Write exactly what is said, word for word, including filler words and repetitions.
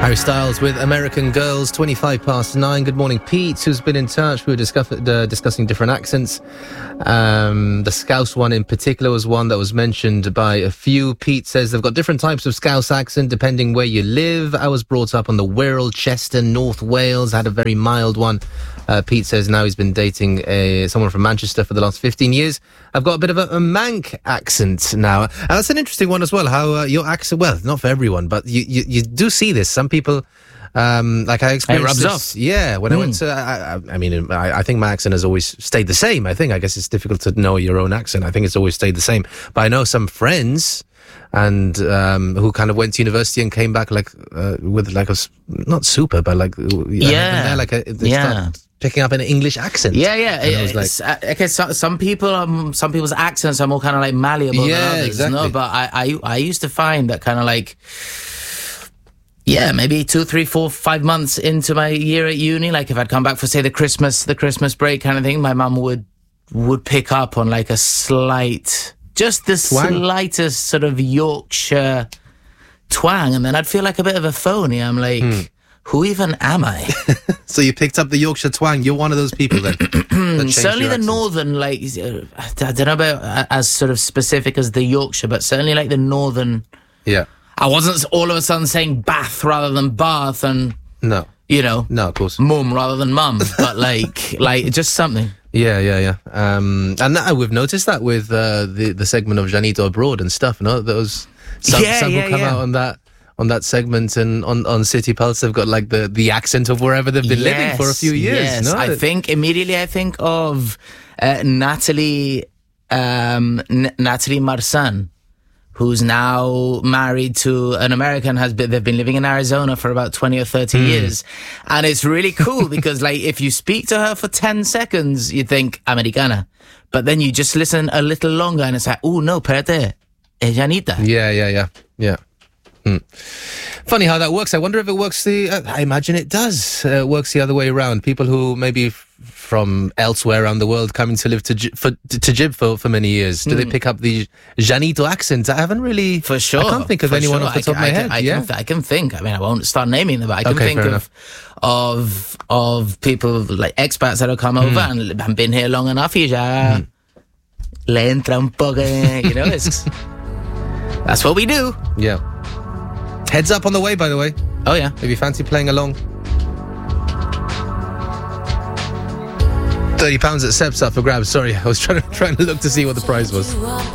Harry Styles with American Girls, twenty-five past nine. Good morning, Pete, who's been in touch. We were discuss- uh, discussing different accents. Um, the Scouse one in particular was one that was mentioned by a few. Pete says they've got different types of Scouse accent depending where you live. I was brought up on the Wirral, Chester, North Wales. Had a very mild one. Uh, Pete says now he's been dating a, someone from Manchester for the last fifteen years. I've got a bit of a, a Manc accent now. And that's an interesting one as well, how uh, your accent, well, not for everyone, but you, you, you do see this. Some people, um, like I experienced it rubs this, off. Yeah, when mm. I went to, I, I, I mean, I, I think my accent has always stayed the same. I think, I guess it's difficult to know your own accent. I think it's always stayed the same. But I know some friends and um, who kind of went to university and came back like uh, with like a, not super, but like, yeah, like a, they yeah. start picking up an English accent. Yeah, yeah. And I was like, okay, so, some people, um, some people's accents are more kind of like malleable yeah, than others. Exactly. No, but I, I, I used to find that kind of like, yeah, maybe two, three, four, five months into my year at uni, like if I'd come back for say the Christmas, the Christmas break kind of thing, my mum would would pick up on like a slight, just the twang. slightest sort of Yorkshire twang, and then I'd feel like a bit of a phony. I'm like. Hmm. Who even am I? So you picked up the Yorkshire twang. You're one of those people then. Certainly the northern, like, I don't know about as sort of specific as the Yorkshire, but certainly like the northern. Yeah. I wasn't all of a sudden saying Bath rather than Bath and, no, you know. No, of course. Mum rather than mum, but like, like just something. Yeah, yeah, yeah. Um, and that, we've noticed that with uh, the, the segment of Janito Abroad and stuff, you know, those, some, yeah, some yeah, will come yeah. out on that. on that segment, and on, on City Pulse they've got like the, the accent of wherever they've been yes, living for a few years. Yes, no? I think immediately I think of uh, Natalie um, N- Natalie Marsan, who's now married to an American. Has been they've been living in Arizona for about twenty or thirty mm. years, and it's really cool because like if you speak to her for ten seconds, you think Americana, but then you just listen a little longer, and it's like, oh no, espérate, es Janita. Yeah, yeah, yeah, yeah. Hmm. Funny how that works. I wonder if it works the... Uh, I imagine it does. Uh, it works the other way around. People who maybe f- from elsewhere around the world coming to live to J- for, to Jib for, for many years, do mm. they pick up the Janito accent? I haven't really... For sure. I can't think of for anyone sure. off the top I, of my I head. Can, I, yeah. can th- I can think. I mean, I won't start naming them, but I can okay, think of, enough. of of people, like expats that have come mm. over and, and been here long enough. Y ya mm. le entra un poco, you know, it's... That's what we do. Yeah. Heads up on the way, by the way. Oh, yeah. If you fancy playing along. thirty pounds at Seps up for grabs. Sorry, I was trying to, trying to look to see what the prize was.